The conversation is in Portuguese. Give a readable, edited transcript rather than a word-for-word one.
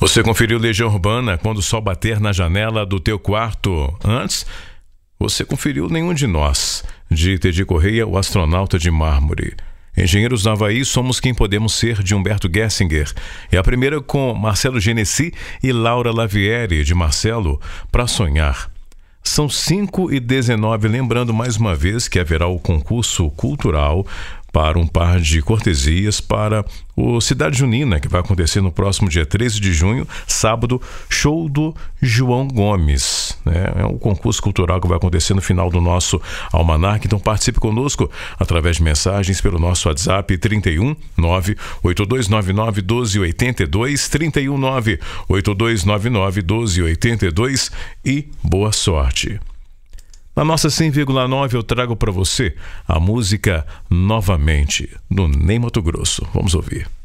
Você conferiu Legião Urbana quando o sol bater na janela do teu quarto. Antes, você conferiu Nenhum de Nós, de Teddy Correia, o astronauta de mármore. Engenheiros do Havaí, Somos Quem Podemos Ser, de Humberto Gessinger. E a primeira com Marcelo Genesi e Laura Lavieri, de Marcelo, Pra Sonhar. São 5h19, lembrando mais uma vez que haverá o concurso cultural para um par de cortesias para o Cidade Junina, que vai acontecer no próximo dia 13 de junho, sábado, show do João Gomes. É um concurso cultural que vai acontecer no final do nosso almanac. Então participe conosco através de mensagens pelo nosso WhatsApp 31 98299 1282, 31 98299 1282 e boa sorte. Na nossa 100,9 eu trago para você a música Novamente, do Ney Matogrosso. Vamos ouvir.